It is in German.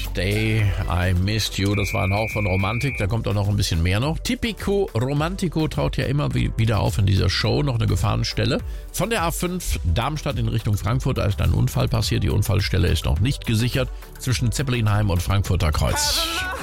Day, I Missed You. Das war ein Hauch von Romantik, da kommt auch noch ein bisschen mehr noch. Tipico Romantico taucht ja immer wieder auf in dieser Show, noch eine Gefahrenstelle. Von der A5 Darmstadt in Richtung Frankfurt, da ist ein Unfall passiert. Die Unfallstelle ist noch nicht gesichert zwischen Zeppelinheim und Frankfurter Kreuz.